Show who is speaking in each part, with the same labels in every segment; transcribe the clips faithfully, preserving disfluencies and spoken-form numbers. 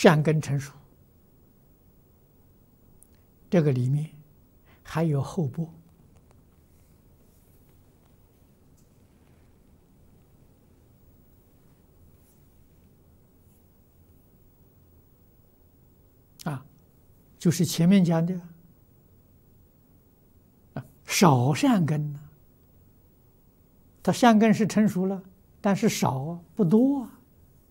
Speaker 1: 善根成熟，这个里面还有后波。啊，就是前面讲的啊，少善根呢，它善根是成熟了，但是少不多啊。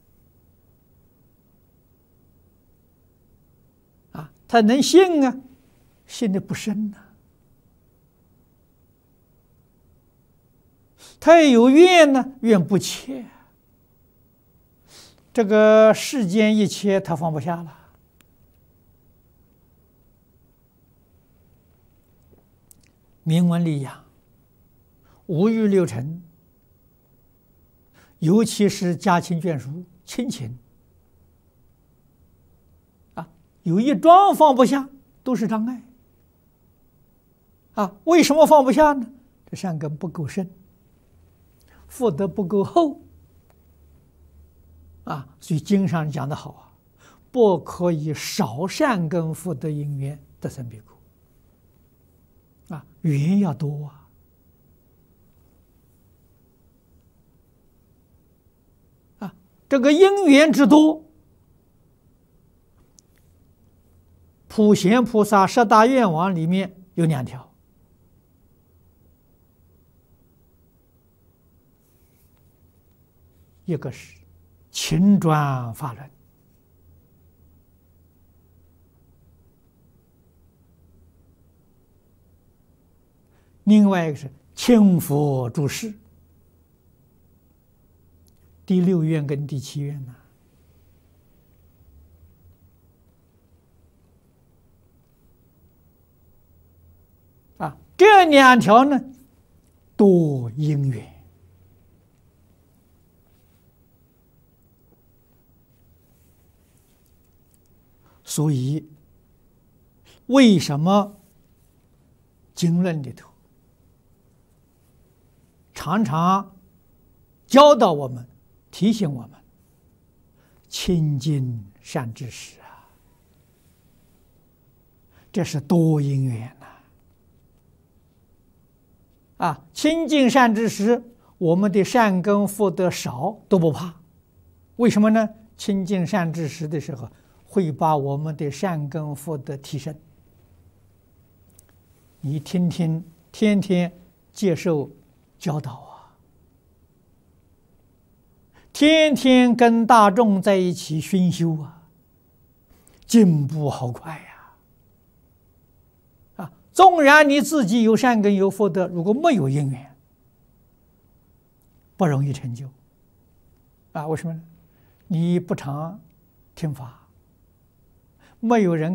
Speaker 1: 啊，他能信啊，信的不深呐、啊。他也有怨呢，怨不切。这个世间一切，他放不下了。名闻利养，五欲六尘，尤其是家亲眷属、亲情，啊，有一桩放不下，都是障碍。啊，为什么放不下呢？这善根不够深，福德不够厚。啊，所以经上讲得好啊，不可以少善根福德因缘得生彼国。啊，缘要多啊！啊，这个因缘之多，普贤菩萨十大愿望里面有两条，一个是勤转法轮，另外一个是勤佛住世。第六愿跟第七愿呢？啊，这两条呢，多因缘。所以，为什么经论里头常常教导我们、提醒我们亲近善知识啊？这是多因缘呐！啊，亲近善知识，我们的善根福德少都不怕。为什么呢？亲近善知识的时候，会把我们的善根福德提升。你听听，天天接受教导啊，天天跟大众在一起熏修啊，进步好快呀！啊，纵然你自己有善根有福德，如果没有因缘，不容易成就。啊，为什么呢？你不常听法，没有人